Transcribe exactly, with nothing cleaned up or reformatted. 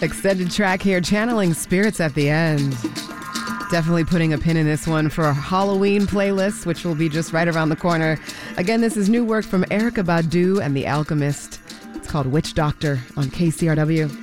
Extended track here, channeling spirits at the end. Definitely putting a pin in this one for a Halloween playlist, which will be just right around the corner. Again, this is new work from Erykah Badu and The Alchemist. It's called Witch Doctor on K C R W.